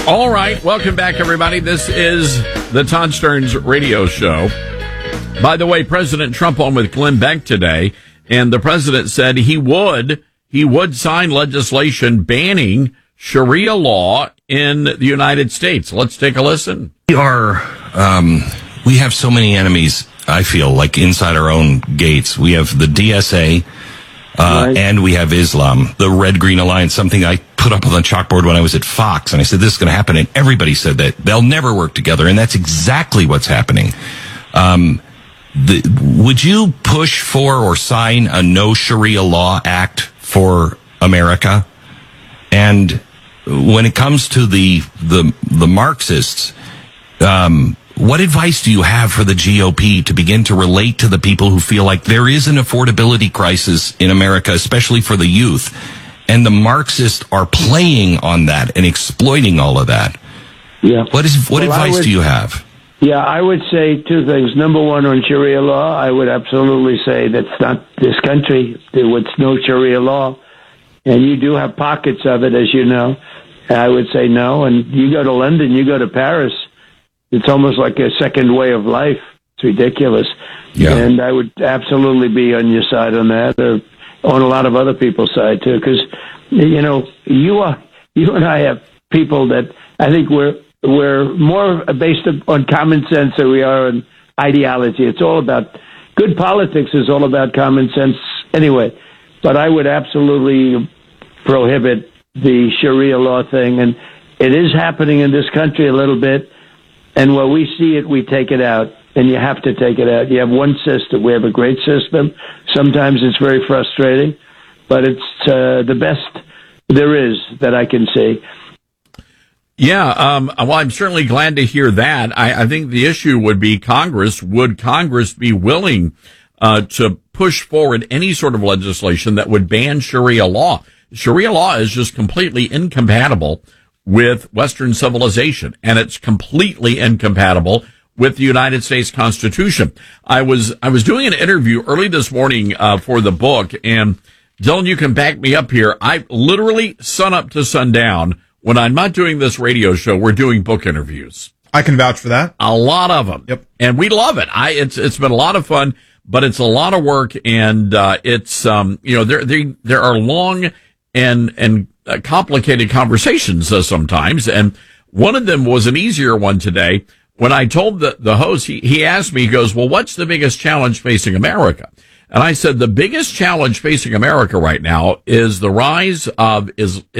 All right, welcome back, everybody. This is the Todd Stearns Radio Show. By the way, President Trump on with Glenn Beck today, and the president said he would sign legislation banning Sharia law in the United States. Let's take a listen. We have so many enemies, I feel, like inside our own gates. We have the DSA, right, and we have Islam, the Red-Green Alliance, something I put up on the chalkboard when I was at Fox, and I said, this is going to happen, and everybody said that. They'll never work together, and that's exactly what's happening. Would you push for or sign a no Sharia law act for America? And when it comes to the Marxists, what advice do you have for the GOP to begin to relate to the people who feel like there is an affordability crisis in America, especially for the youth, and the Marxists are playing on that and exploiting all of that? Yeah. What advice do you have? Yeah, I would say two things. Number one, on Sharia law, I would absolutely say that's not this country. It's no Sharia law. And you do have pockets of it, as you know. I would say no. And you go to London, you go to Paris, it's almost like a second way of life. It's ridiculous. Yeah. And I would absolutely be on your side on that, or on a lot of other people's side, too. Because, you know, you and I have people that I think we're more based on common sense than we are on ideology. It's all about good politics is all about common sense anyway. But I would absolutely prohibit the Sharia law thing. And it is happening in this country a little bit. And when we see it, we take it out. And you have to take it out. You have one system. We have a great system. Sometimes it's very frustrating. But it's the best there is that I can see. Yeah, well, I'm certainly glad to hear that. I think the issue would be Congress. Would Congress be willing to push forward any sort of legislation that would ban Sharia law? Sharia law is just completely incompatible with Western civilization, and it's completely incompatible with the United States Constitution. I was doing an interview early this morning for the book, and Dylan, you can back me up here. I literally sun up to sundown. When I'm not doing this radio show, we're doing book interviews. I can vouch for that. A lot of them. Yep. And we love it. It's been a lot of fun, but it's a lot of work, and it's there are long and complicated conversations sometimes, and one of them was an easier one today. When I told the host, he asked me, he goes, well, what's the biggest challenge facing America? And I said, the biggest challenge facing America right now is the rise of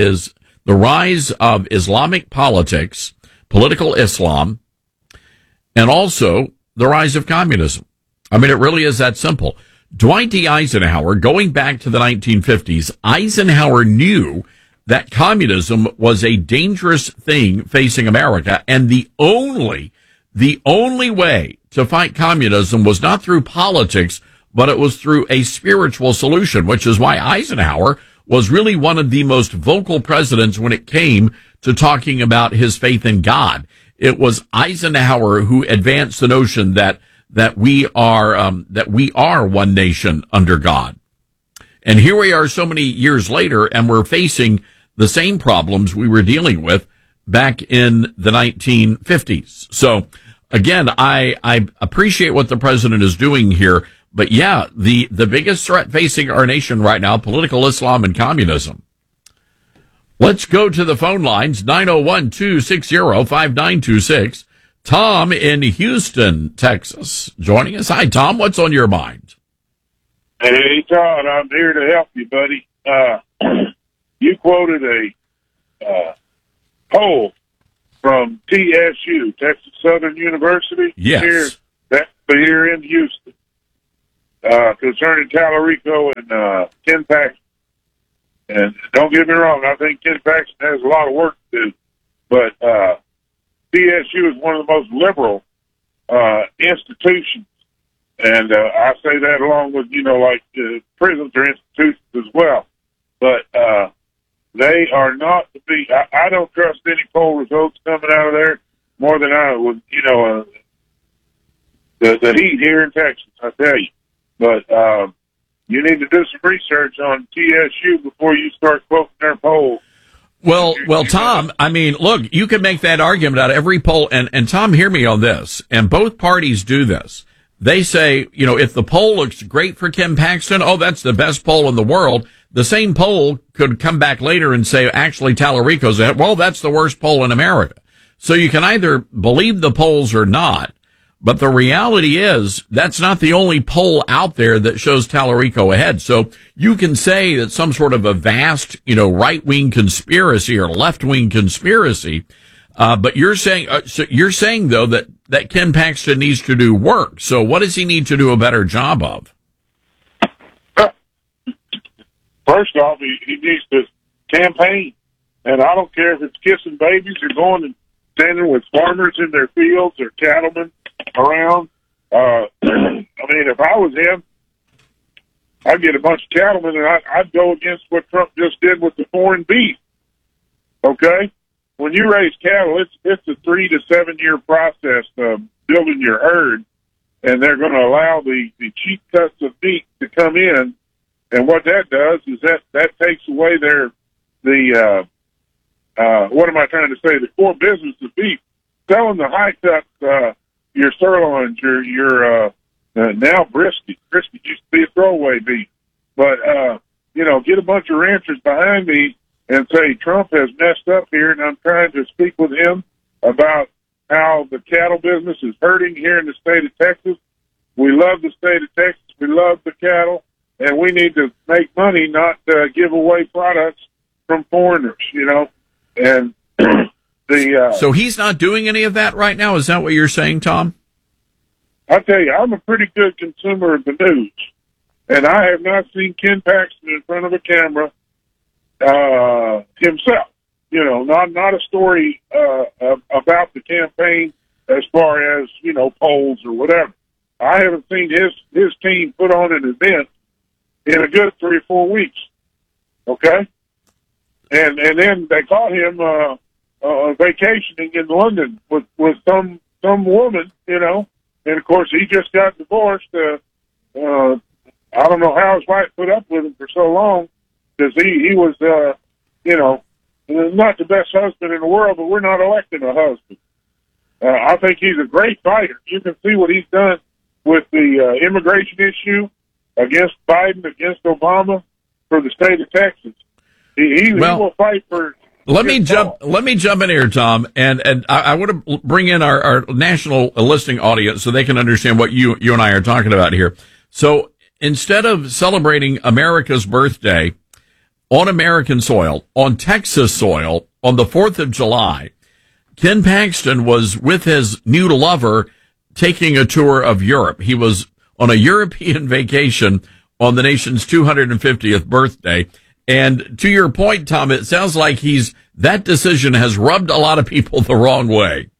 Islamic politics, political Islam, and also the rise of communism. I mean, it really is that simple. Dwight D. Eisenhower, going back to the 1950s, Eisenhower knew that communism was a dangerous thing facing America, and the only way to fight communism was not through politics, but it was through a spiritual solution, which is why Eisenhower was really one of the most vocal presidents when it came to talking about his faith in God. It was Eisenhower who advanced the notion that we are one nation under God. And here we are so many years later, and we're facing the same problems we were dealing with back in the 1950s. So again, I appreciate what the president is doing here. But yeah, the biggest threat facing our nation right now, political Islam and communism. Let's go to the phone lines, 901-260-5926. Tom in Houston, Texas, joining us. Hi, Tom. What's on your mind? Hey, Todd, I'm here to help you, buddy. You quoted a poll from TSU, Texas Southern University. Yes. Here in Houston. Concerning Tallarico and Ken Paxton. And don't get me wrong, I think Ken Paxton has a lot of work to do, but TSU is one of the most liberal institutions, and I say that along with, prisons are institutions as well, but they are not to be, I don't trust any poll results coming out of there more than I would, the heat here in Texas, I tell you. But you need to do some research on TSU before you start quoting their polls. Well, Tom, I mean, look, you can make that argument out of every poll. And Tom, hear me on this. And both parties do this. They say, you know, if the poll looks great for Ken Paxton, oh, that's the best poll in the world. The same poll could come back later and say, actually, Tallarico's ahead. Well, that's the worst poll in America. So you can either believe the polls or not. But the reality is that's not the only poll out there that shows Tallarico ahead. So you can say that some sort of a vast, you know, right-wing conspiracy or left-wing conspiracy. But you're saying though that Ken Paxton needs to do work. So what does he need to do a better job of? First off, he needs to campaign. And I don't care if it's kissing babies or going and standing with farmers in their fields or cattlemen around. I mean, if I was him, I'd get a bunch of cattlemen and I'd go against what Trump just did with the foreign beef. Okay? When you raise cattle, it's a 3 to 7 year process of building your herd, and they're going to allow the cheap cuts of meat to come in. And what that does is that takes away what am I trying to say? The core business of beef. Selling the high cuts, your sirloins, your now brisket. Brisket used to be a throwaway beef. But, you know, get a bunch of ranchers behind me and say Trump has messed up here, and I'm trying to speak with him about how the cattle business is hurting here in the state of Texas. We love the state of Texas. We love the cattle, and we need to make money, not give away products from foreigners, you know. And so he's not doing any of that right now? Is that what you're saying, Tom? I tell you, I'm a pretty good consumer of the news, and I have not seen Ken Paxton in front of a camera himself. You know, not a story about the campaign as far as, you know, polls or whatever. I haven't seen his team put on an event in a good 3 or 4 weeks. Okay? And then they caught him vacationing in London with some woman, you know. And of course he just got divorced. I don't know how his wife put up with him for so long, because he was you know, not the best husband in the world, but we're not electing a husband. I think he's a great fighter. You can see what he's done with the immigration issue against Biden, against Obama, for the state of Texas. He will fight for. Let me jump in here, Tom, and I want to bring in our national listening audience so they can understand what you and I are talking about here. So instead of celebrating America's birthday on American soil, on Texas soil, on the 4th of July, Ken Paxton was with his new lover taking a tour of Europe. He was on a European vacation on the nation's 250th birthday. And to your point, Tom, it sounds like that decision has rubbed a lot of people the wrong way.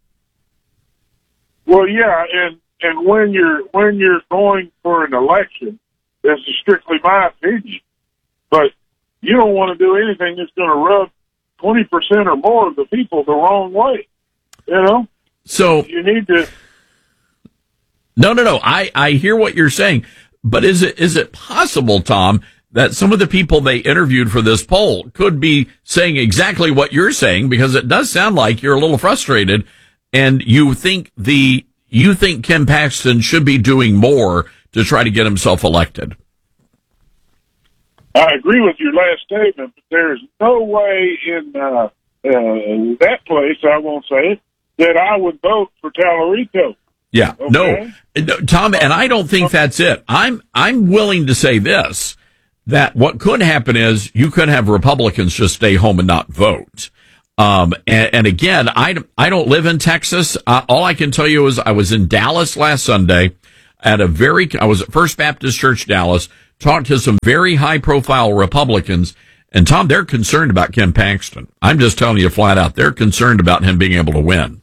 Well, yeah, and when you're going for an election, this is strictly my opinion, but you don't want to do anything that's going to rub 20% or more of the people the wrong way. You know? So you need to. No. I hear what you're saying, but is it possible, Tom, that some of the people they interviewed for this poll could be saying exactly what you're saying? Because it does sound like you're a little frustrated, and you think Ken Paxton should be doing more to try to get himself elected. I agree with your last statement, but there's no way in that place, I won't say it, that I would vote for Tallarico. Yeah, okay? No, Tom, and I don't think that's it. I'm willing to say this, that what could happen is you could have Republicans just stay home and not vote. And again, I don't live in Texas. All I can tell you is I was in Dallas last Sunday I was at First Baptist Church, Dallas, talked to some very high profile Republicans. And Tom, they're concerned about Ken Paxton. I'm just telling you flat out, they're concerned about him being able to win.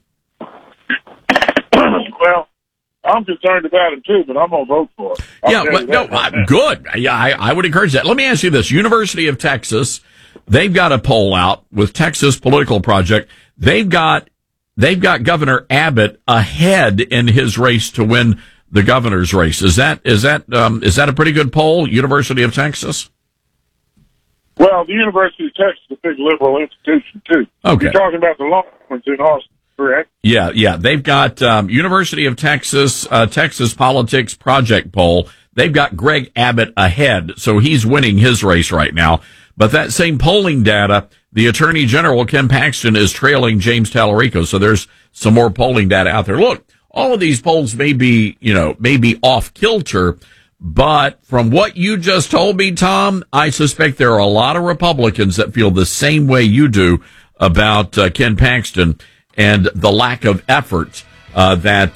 Well, I'm concerned about him too, but I'm going to vote for it. Good. Yeah, I would encourage that. Let me ask you this. University of Texas, they've got a poll out with Texas Political Project. They've got Governor Abbott ahead in his race to win the governor's race. Is that a pretty good poll, University of Texas? Well, the University of Texas is a big liberal institution, too. Okay. You're talking about the law ones in Austin, correct? Yeah. They've got University of Texas, Texas Politics Project poll. They've got Greg Abbott ahead, so he's winning his race right now. But that same polling data, the Attorney General, Ken Paxton, is trailing James Tallarico. So there's some more polling data out there. Look, all of these polls may be off kilter, but from what you just told me, Tom, I suspect there are a lot of Republicans that feel the same way you do about Ken Paxton and the lack of effort that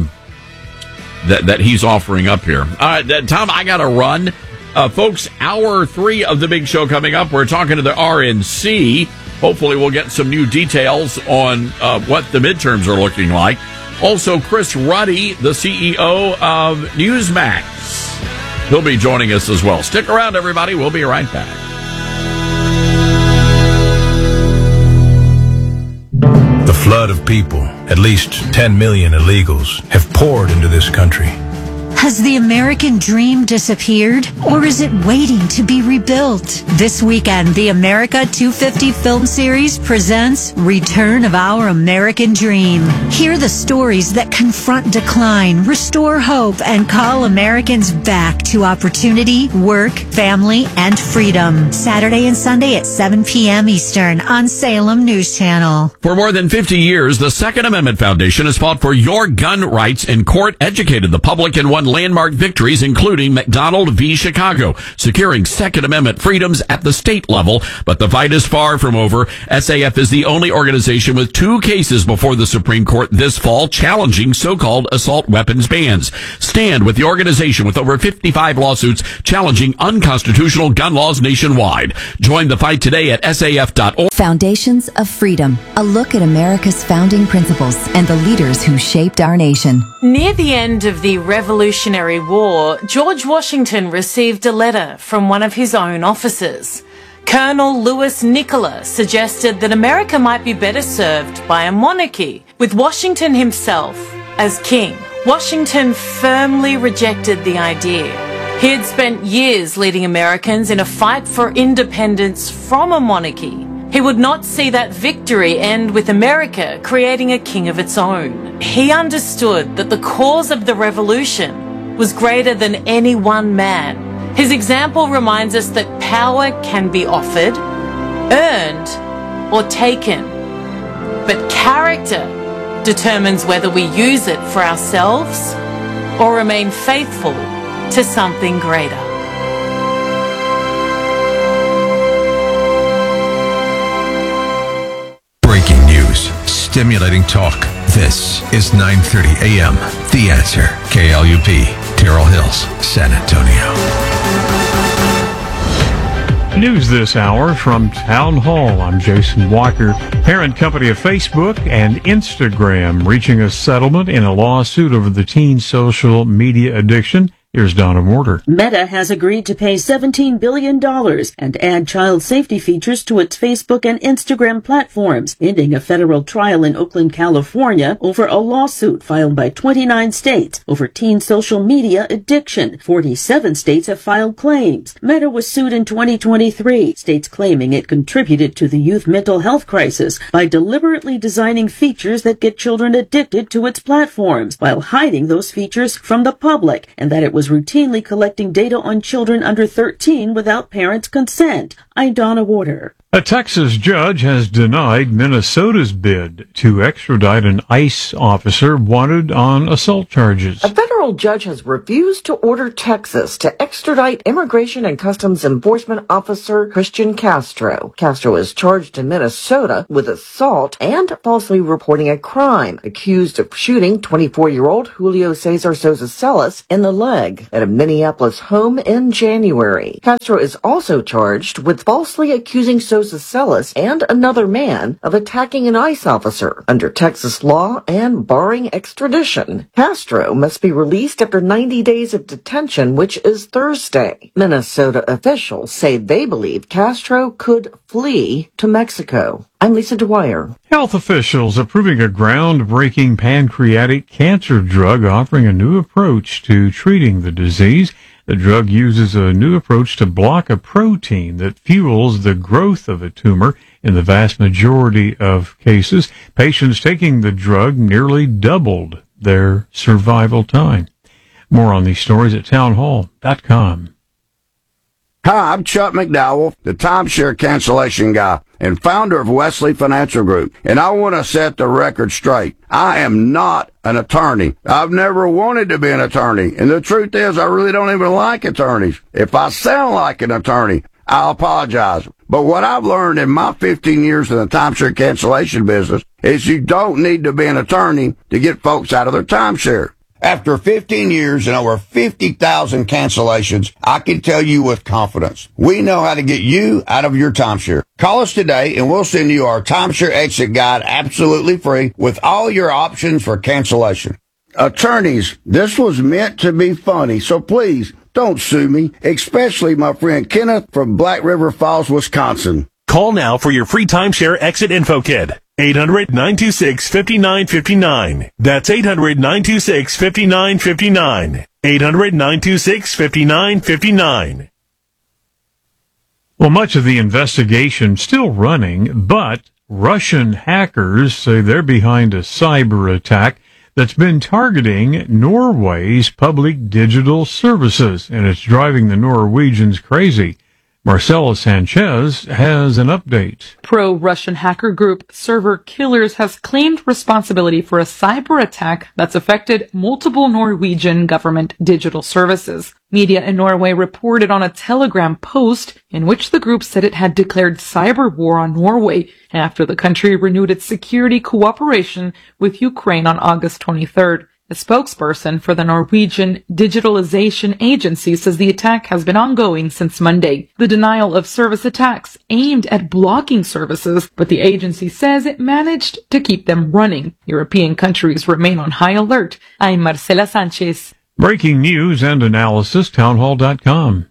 he's offering up here. All right, Tom, I got to run. Folks, hour 3 of the big show coming up. We're talking to the RNC. Hopefully we'll get some new details on what the midterms are looking like. Also, Chris Ruddy, the CEO of Newsmax. He'll be joining us as well. Stick around, everybody. We'll be right back. The flood of people, at least 10 million illegals, have poured into this country. Has the American dream disappeared, or is it waiting to be rebuilt? This weekend, the America 250 film series presents Return of Our American Dream. Hear the stories that confront decline, restore hope, and call Americans back to opportunity, work, family, and freedom. Saturday and Sunday at 7 p.m. Eastern on Salem News Channel. For more than 50 years, the Second Amendment Foundation has fought for your gun rights in court, educated the public, and won landmark victories, including McDonald v. Chicago, securing Second Amendment freedoms at the state level. But the fight is far from over. SAF is the only organization with 2 cases before the Supreme Court this fall challenging so-called assault weapons bans. Stand with the organization with over 55 lawsuits challenging unconstitutional gun laws nationwide. Join the fight today at saf.org. Foundations of Freedom, a look at America's founding principles and the leaders who shaped our nation. Near the end of the Revolutionary War, George Washington received a letter from one of his own officers. Colonel Louis Nicola suggested that America might be better served by a monarchy, with Washington himself as king. Washington firmly rejected the idea. He had spent years leading Americans in a fight for independence from a monarchy. He would not see that victory end with America creating a king of its own. He understood that the cause of the revolution was greater than any one man. His example reminds us that power can be offered, earned, or taken. But character determines whether we use it for ourselves or remain faithful to something greater. Breaking news, stimulating talk. This is 9:30 a.m. The Answer. KLUP, Terrell Hills, San Antonio. News this hour from Town Hall. I'm Jason Walker. Parent company of Facebook and Instagram reaching a settlement in a lawsuit over the teen social media addiction. Here's Donna Mortar. Meta has agreed to pay $17 billion and add child safety features to its Facebook and Instagram platforms, ending a federal trial in Oakland, California over a lawsuit filed by 29 states over teen social media addiction. 47 states have filed claims. Meta was sued in 2023, states claiming it contributed to the youth mental health crisis by deliberately designing features that get children addicted to its platforms while hiding those features from the public, and that it was routinely collecting data on children under 13 without parents' consent. I'm Donna Warder. A Texas judge has denied Minnesota's bid to extradite an ICE officer wanted on assault charges. A federal judge has refused to order Texas to extradite Immigration and Customs Enforcement Officer Christian Castro. Castro is charged in Minnesota with assault and falsely reporting a crime, accused of shooting 24-year-old Julio Cesar Sosa Celis in the leg at a Minneapolis home in January. Castro is also charged with falsely accusing Sosa Celis and another man of attacking an ICE officer. Under Texas law and barring extradition, Castro must be released after 90 days of detention, which is Thursday. Minnesota officials say they believe Castro could flee to Mexico. I'm Lisa Dwyer. Health officials approving a groundbreaking pancreatic cancer drug offering a new approach to treating the disease. The drug uses a new approach to block a protein that fuels the growth of a tumor. In the vast majority of cases, patients taking the drug nearly doubled their survival time. More on these stories at townhall.com. Hi, I'm Chuck McDowell, the timeshare cancellation guy and founder of Wesley Financial Group, and I want to set the record straight. I am not an attorney. I've never wanted to be an attorney, and the truth is I really don't even like attorneys. If I sound like an attorney, I'll apologize. But what I've learned in my 15 years in the timeshare cancellation business is you don't need to be an attorney to get folks out of their timeshare. After 15 years and over 50,000 cancellations, I can tell you with confidence, we know how to get you out of your timeshare. Call us today and we'll send you our timeshare exit guide absolutely free with all your options for cancellation. Attorneys, this was meant to be funny, so please don't sue me, especially my friend Kenneth from Black River Falls, Wisconsin. Call now for your free timeshare exit info kit. 800-926-5959. That's 800-926-5959. 800-926-5959. Well, much of the investigation still running, but Russian hackers say they're behind a cyber attack that's been targeting Norway's public digital services, and it's driving the Norwegians crazy. Marcela Sanchez has an update. Pro-Russian hacker group Server Killers has claimed responsibility for a cyber attack that's affected multiple Norwegian government digital services. Media in Norway reported on a Telegram post in which the group said it had declared cyber war on Norway after the country renewed its security cooperation with Ukraine on August 23rd. A spokesperson for the Norwegian Digitalization Agency says the attack has been ongoing since Monday. The denial of service attacks aimed at blocking services, but the agency says it managed to keep them running. European countries remain on high alert. I'm Marcela Sanchez. Breaking news and analysis, townhall.com.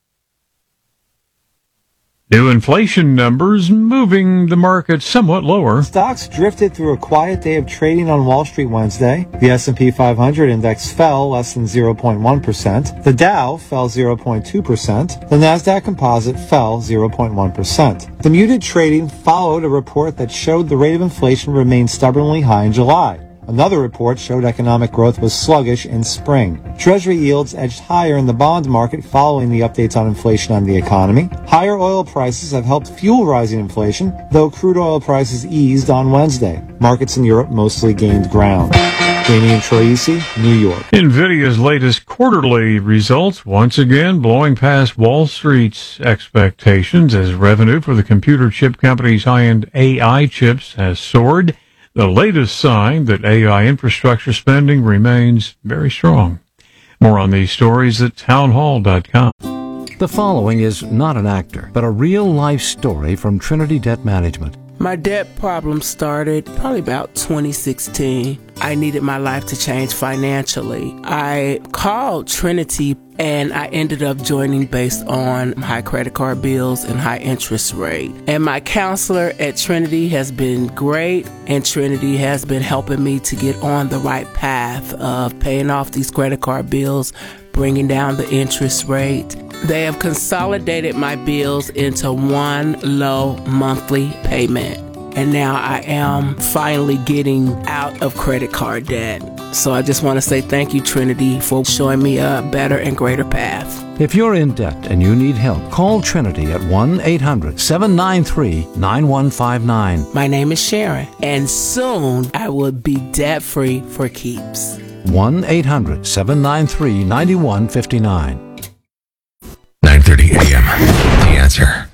New inflation numbers moving the market somewhat lower. Stocks drifted through a quiet day of trading on Wall Street Wednesday. The S&P 500 index fell less than 0.1%. The Dow fell 0.2%. The Nasdaq Composite fell 0.1%. The muted trading followed a report that showed the rate of inflation remained stubbornly high in July. Another report showed economic growth was sluggish in spring. Treasury yields edged higher in the bond market following the updates on inflation and the economy. Higher oil prices have helped fuel rising inflation, though crude oil prices eased on Wednesday. Markets in Europe mostly gained ground. Danny and Troisi, New York. NVIDIA's latest quarterly results once again blowing past Wall Street's expectations as revenue for the computer chip company's high-end AI chips has soared. The latest sign that AI infrastructure spending remains very strong. More on these stories at townhall.com. The following is not an actor, but a real-life story from Trinity Debt Management. My debt problem started probably about 2016. I needed my life to change financially. I called Trinity and I ended up joining based on high credit card bills and high interest rate. And my counselor at Trinity has been great, and Trinity has been helping me to get on the right path of paying off these credit card bills, bringing down the interest rate. They have consolidated my bills into one low monthly payment. And now I am finally getting out of credit card debt. So I just want to say thank you, Trinity, for showing me a better and greater path. If you're in debt and you need help, call Trinity at 1-800-793-9159. My name is Sharon, and soon I will be debt-free for keeps. 1-800-793-9159. 9:30 a.m. The Answer.